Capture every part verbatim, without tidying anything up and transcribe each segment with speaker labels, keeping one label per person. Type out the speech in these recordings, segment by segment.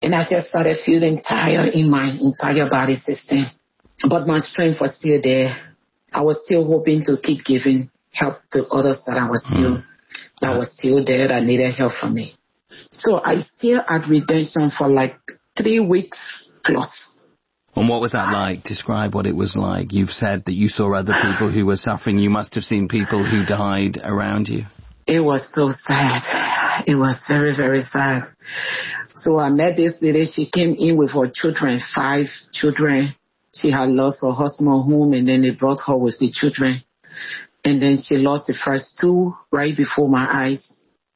Speaker 1: And I just started feeling tired in my entire body system. But my strength was still there. I was still hoping to keep giving help to others that I was still, mm. that was still there, that needed help from me. So I stayed at Redemption for like three weeks plus.
Speaker 2: And what was that like? Describe what it was like. You've said that you saw other people who were suffering. You must have seen people who died around you.
Speaker 1: It was so sad. It was very, very sad. So I met this lady. She came in with her children, five children. She had lost her husband home, and then they brought her with the children. And then she lost the first two right before my eyes.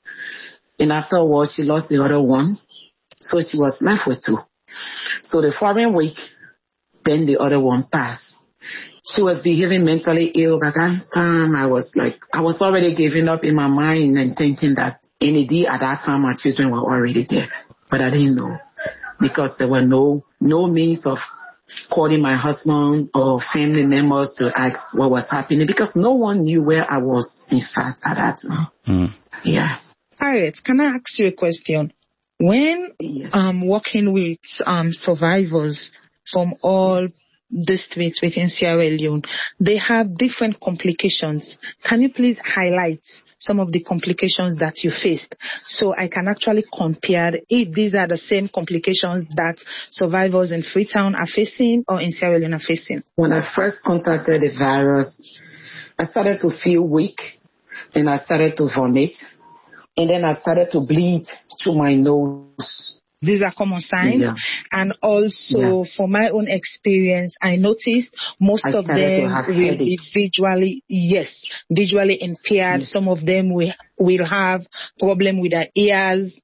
Speaker 1: And afterwards, she lost the other one. So she was left with two. So the following week, then the other one passed. She was behaving mentally ill. By that time, I was like, I was already giving up in my mind and thinking that any day at that time, my children were already dead. But I didn't know because there were no, no means of calling my husband or family members to ask what was happening because no one knew where I was, in fact, at that time. Mm. Yeah.
Speaker 3: Harriet, can I ask you a question? When yes. um working with um survivors from all districts within Sierra Leone, they have different complications. Can you please highlight some of the complications that you faced so I can actually compare if these are the same complications that survivors in Freetown are facing or in Sierra Leone are facing?
Speaker 1: When I first contacted the virus, I started to feel weak and I started to vomit. And then I started to bleed through my nose.
Speaker 3: These are common signs. Yeah. And also, yeah. from my own experience, I noticed most I of them will be visually, yes, visually impaired. Mm. Some of them will, will have problem with their ears.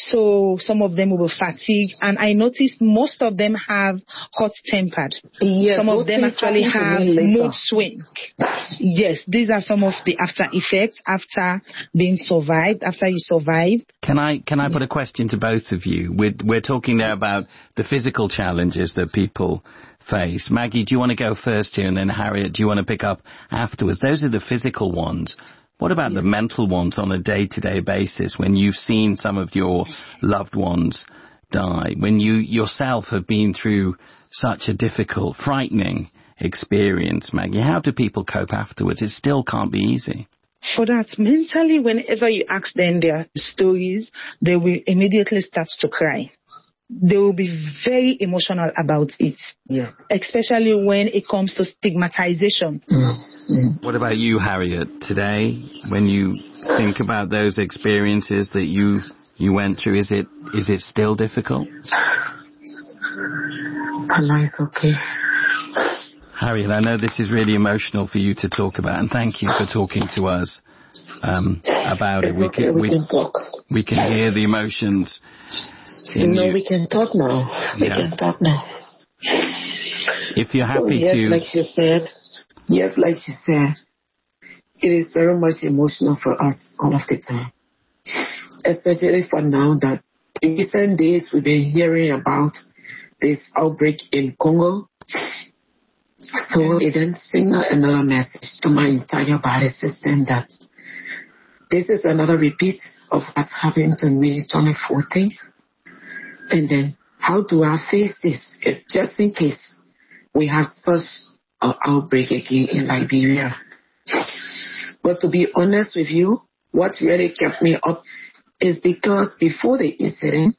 Speaker 3: So some of them will be fatigued. And I noticed most of them have hot-tempered. Yes, some of them actually have mood swing. Yes, these are some of the after effects after being survived, after you survived.
Speaker 2: Can I can I put a question to both of you? We're, we're talking there about the physical challenges that people face. Maggie, do you want to go first here? And then Harriet, do you want to pick up afterwards? Those are the physical ones. What about the mental ones on a day-to-day basis when you've seen some of your loved ones die, when you yourself have been through such a difficult, frightening experience, Maggie? How do people cope afterwards? It still can't be easy.
Speaker 3: For that, mentally, whenever you ask them their stories, they will immediately start to cry. They will be very emotional about it, yeah. especially when it comes to stigmatization.
Speaker 2: Mm-hmm. What about you, Harriet, today, when you think about those experiences that you you went through, is it is it still difficult?
Speaker 1: Allah is okay.
Speaker 2: Harriet, I know this is really emotional for you to talk about, and thank you for talking to us um, about it. We
Speaker 1: okay,
Speaker 2: can,
Speaker 1: we,
Speaker 2: we
Speaker 1: can talk.
Speaker 2: We can hear the emotions.
Speaker 1: No,
Speaker 2: you.
Speaker 1: we can talk now. We yeah. can talk now.
Speaker 2: If you're happy
Speaker 1: so, yes,
Speaker 2: to...
Speaker 1: like you said, yes, like you said, it is very much emotional for us all of the time. Especially for now that in recent days we've been hearing about this outbreak in Congo. So it then sends another message to my entire body system that this is another repeat of what's happened to me in twenty fourteen. And then how do I face this? If just in case we have such an outbreak again in Liberia. But to be honest with you, what really kept me up is because before the incident,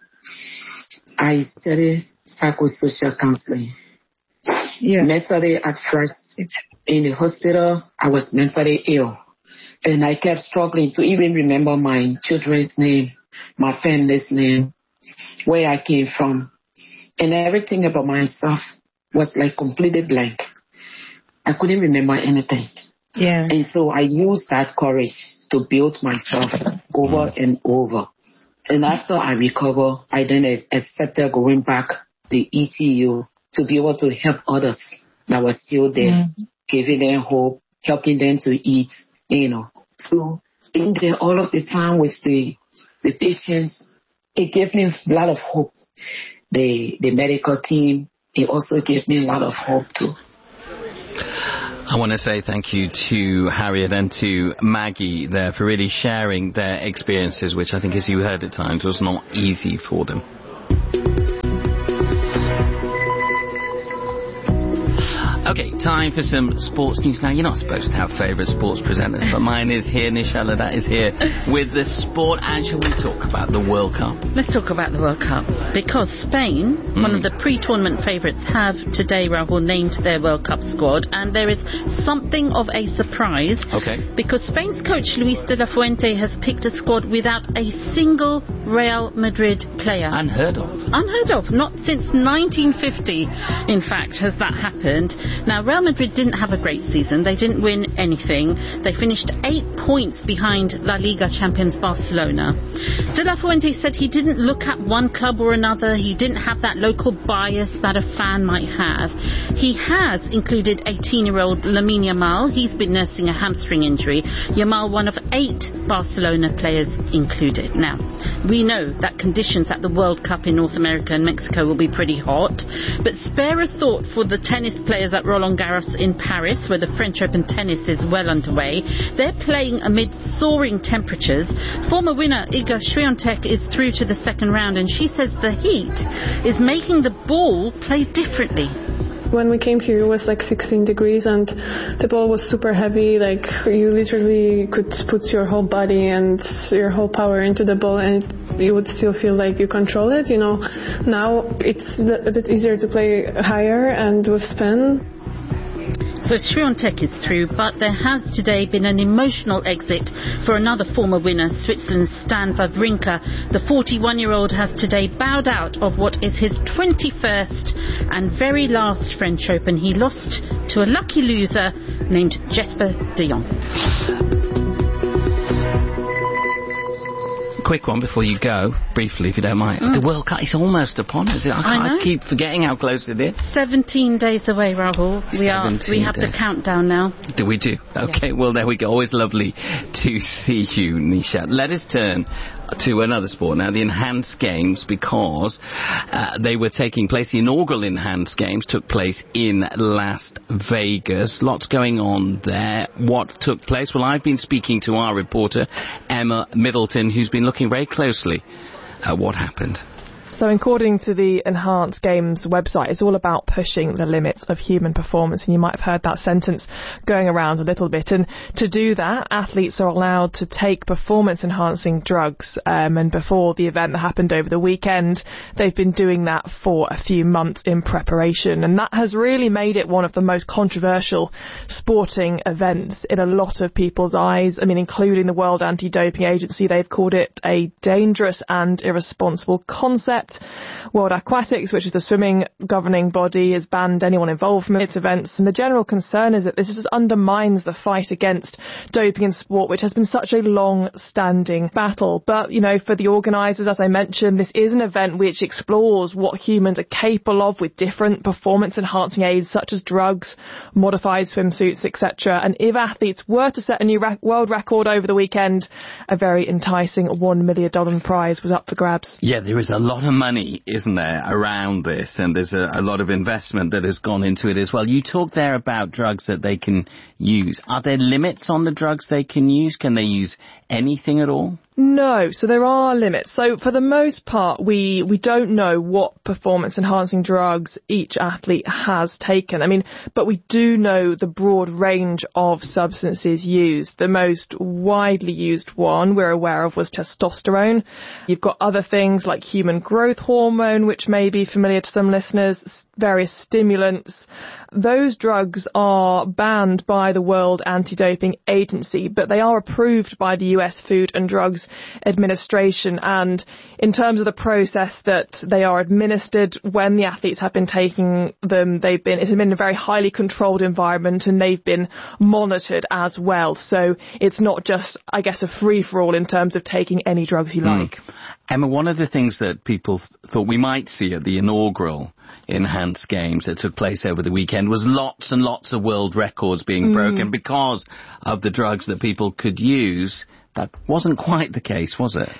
Speaker 1: I studied psychosocial counseling. Yeah. Mentally at first, in the hospital, I was mentally ill. And I kept struggling to even remember my children's name, my family's name, where I came from. And everything about myself was like completely blank. I couldn't remember anything. Yeah. And so I used that courage to build myself over and over. And after I recovered, I then accepted going back to the E T U to be able to help others that were still there, mm. giving them hope, helping them to eat, you know. So being there all of the time with the, the patients, it gave me a lot of hope. The, the medical team, it also gave me a lot of hope too.
Speaker 2: I want to say thank you to Harriet and to Maggie there for really sharing their experiences, which I think, as you heard at times, was not easy for them. Okay, time for some sports news. Now, you're not supposed to have favourite sports presenters, but mine is here. Nisha Laddat is here with the sport. And shall we talk about the World Cup?
Speaker 4: Let's talk about the World Cup. Because Spain, mm. one of the pre-tournament favourites, have today, Rahul, named their World Cup squad. And there is something of a surprise.
Speaker 2: Okay. Because
Speaker 4: Spain's coach, Luis de la Fuente, has picked a squad without a single Real Madrid player.
Speaker 2: Unheard of.
Speaker 4: Unheard of. Not since nineteen fifty, in fact, has that happened. Now, Real Madrid didn't have a great season. They didn't win anything. They finished eight points behind La Liga champions Barcelona. De La Fuente said he didn't look at one club or another. He didn't have that local bias that a fan might have. He has included eighteen-year-old Lamine Yamal. He's been nursing a hamstring injury. Yamal, one of eight Barcelona players included. Now, we know that conditions at the World Cup in North America and Mexico will be pretty hot, but spare a thought for the tennis players at Roland Garros in Paris, where the French Open tennis is well underway. They're playing amid soaring temperatures. Former winner Iga Swiatek is through to the second round, and she says the heat is making the ball play differently.
Speaker 5: When we came here, it was like sixteen degrees and the ball was super heavy. Like, you literally could put your whole body and your whole power into the ball and you would still feel like you control it, you know. Now it's a bit easier to play higher and with spin.
Speaker 4: So Swiatek is through, but there has today been an emotional exit for another former winner, Switzerland's Stan Wawrinka. The forty-one-year-old has today bowed out of what is his twenty-first and very last French Open. He lost to a lucky loser named Jesper de Jong.
Speaker 2: Quick one before you go, briefly, if you don't mind. Mm. The World Cup is almost upon us. I, I, I keep forgetting how close it is.
Speaker 4: Seventeen days away, Rahul. We are. We have days. The countdown now.
Speaker 2: Do we do? Okay. Yeah. Well, there we go. Always lovely to see you, Nisha. Let us turn to another sport now, the Enhanced Games, because uh, they were taking place. The inaugural Enhanced Games took place in Las Vegas. Lots going on there. What took place? Well, I've been speaking to our reporter, Emma Middleton, who's been looking very closely at what happened.
Speaker 6: So according to the Enhanced Games website, it's all about pushing the limits of human performance, and you might have heard that sentence going around a little bit. And to do that, athletes are allowed to take performance-enhancing drugs, um, and before the event that happened over the weekend, they've been doing that for a few months in preparation, and that has really made it one of the most controversial sporting events in a lot of people's eyes. I mean, including the World Anti-Doping Agency. They've called it a dangerous and irresponsible concept. World Aquatics, which is the swimming governing body, has banned anyone involved from its events, and the general concern is that this just undermines the fight against doping in sport, which has been such a long-standing battle. But, you know, for the organisers, as I mentioned, this is an event which explores what humans are capable of with different performance-enhancing aids such as drugs, modified swimsuits, et cetera. And if athletes were to set a new rec- world record over the weekend, a very enticing one million dollars prize was up for grabs.
Speaker 2: Yeah, there is a lot of money, isn't there, around this, and there's a, a lot of investment that has gone into it as well. You talked there about drugs that they can use. Are there limits on the drugs they can use? Can they use anything at all?
Speaker 6: No, so there are limits. So for the most part, we, we don't know what performance-enhancing drugs each athlete has taken. I mean, but we do know the broad range of substances used. The most widely used one we're aware of was testosterone. You've got other things like human growth hormone, which may be familiar to some listeners, various stimulants. Those drugs are banned by the World Anti-Doping Agency, but they are approved by the U S Food and Drugs Administration. And in terms of the process that they are administered, when the athletes have been taking them, they've been, it's been in a very highly controlled environment and they've been monitored as well. So it's not just, I guess, a free-for-all in terms of taking any drugs you mm. like.
Speaker 2: Emma, one of the things that people th- thought we might see at the inaugural Enhanced Games that took place over the weekend was lots and lots of world records being mm. broken because of the drugs that people could use. That wasn't quite the case, was it?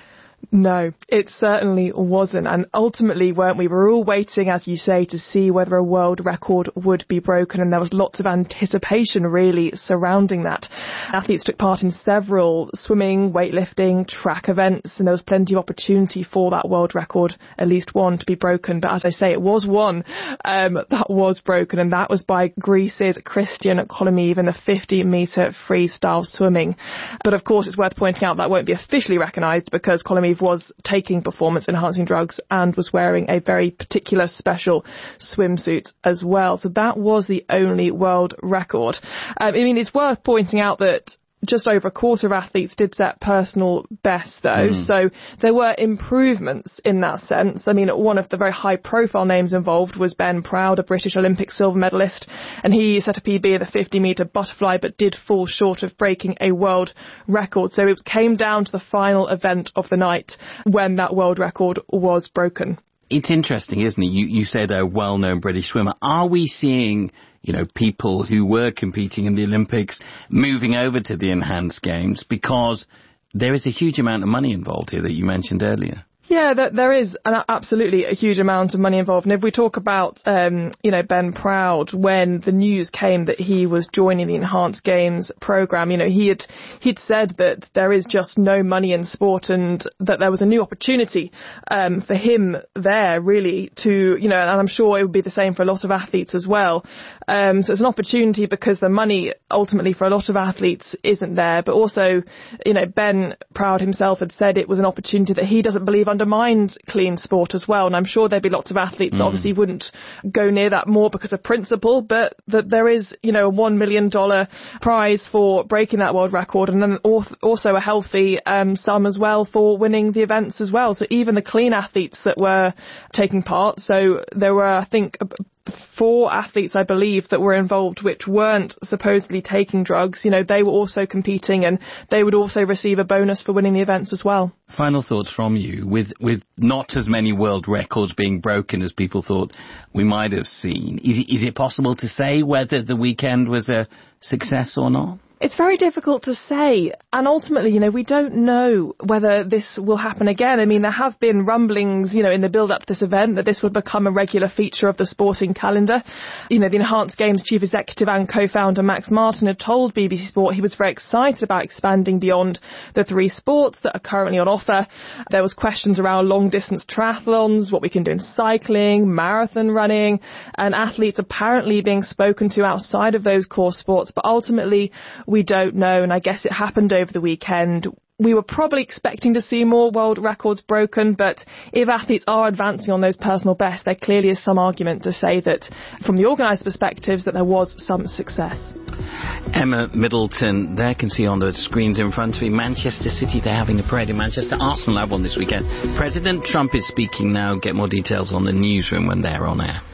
Speaker 6: No, it certainly wasn't. And ultimately, weren't we? We were all waiting, as you say, to see whether a world record would be broken. And there was lots of anticipation, really, surrounding that. Athletes took part in several swimming, weightlifting, track events, and there was plenty of opportunity for that world record, at least one, to be broken. But as I say, it was one um, that was broken, and that was by Greece's Christian Kolomiv in the fifty metre freestyle swimming. But of course, it's worth pointing out that won't be officially recognised because Kolomiv was taking performance-enhancing drugs and was wearing a very particular special swimsuit as well. So that was the only world record. Um, I mean, it's worth pointing out that just over a quarter of athletes did set personal bests, though, mm. so there were improvements in that sense. I mean, one of the very high-profile names involved was Ben Proud, a British Olympic silver medalist, and he set a P B in the fifty metre butterfly, but did fall short of breaking a world record. So it came down to the final event of the night when that world record was broken.
Speaker 2: It's interesting, isn't it? You, you say they're a well-known British swimmer. Are we seeing, you know, people who were competing in the Olympics moving over to the enhanced games because there is a huge amount of money involved here that you mentioned earlier?
Speaker 6: Yeah, there is an, absolutely a huge amount of money involved. And if we talk about, um, you know, Ben Proud, when the news came that he was joining the Enhanced Games programme, you know, he had he'd said that there is just no money in sport and that there was a new opportunity um, for him there, really, to, you know, and I'm sure it would be the same for a lot of athletes as well. Um, so it's an opportunity because the money ultimately for a lot of athletes isn't there. But also, you know, Ben Proud himself had said it was an opportunity that he doesn't believe undermined clean sport as well. And I'm sure there'd be lots of athletes mm. that obviously wouldn't go near that more because of principle, but that there is, you know, a one million dollars prize for breaking that world record and then also a healthy um, sum as well for winning the events as well. So even the clean athletes that were taking part, so there were, I think, four athletes, I believe, that were involved which weren't supposedly taking drugs, you know, they were also competing and they would also receive a bonus for winning the events as well.
Speaker 2: Final thoughts from you, with with not as many world records being broken as people thought we might have seen. Is it, is it possible to say whether the weekend was a success or not?
Speaker 6: It's very difficult to say, and ultimately, you know, we don't know whether this will happen again. I mean, there have been rumblings, you know, in the build-up to this event that this would become a regular feature of the sporting calendar. You know, the Enhanced Games chief executive and co-founder Max Martin had told B B C Sport he was very excited about expanding beyond the three sports that are currently on offer. There was questions around long-distance triathlons, what we can do in cycling, marathon running, and athletes apparently being spoken to outside of those core sports, but ultimately we don't know, and I guess it happened over the weekend. We were probably expecting to see more world records broken, but if athletes are advancing on those personal bests, there clearly is some argument to say that, from the organised perspectives, that there was some success.
Speaker 2: Emma Middleton, there can see on the screens in front of me, Manchester City, they're having a parade in Manchester. Arsenal have one this weekend. President Trump is speaking now. Get more details on the newsroom when they're on air.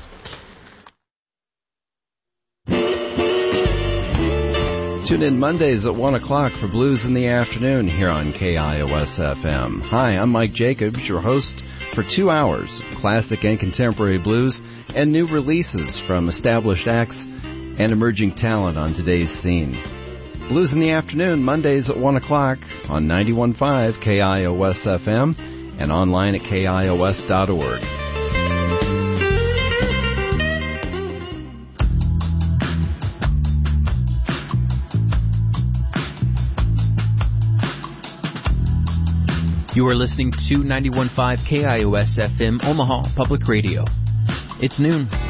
Speaker 7: Tune in Mondays at one o'clock for Blues in the Afternoon here on K I O S F M. Hi, I'm Mike Jacobs, your host for two hours of classic and contemporary blues and new releases from established acts and emerging talent on today's scene. Blues in the Afternoon, Mondays at one o'clock on ninety-one point five K I O S F M and online at K I O S dot org.
Speaker 8: You are listening to ninety-one point five K I O S F M Omaha Public Radio. It's noon.